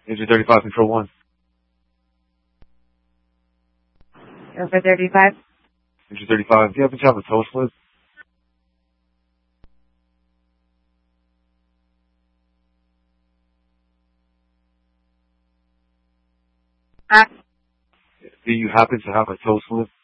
Engine 35, Control 1. Go for 35. Engine 35, do you happen to have a tow slip? Do you happen to have a tow slip?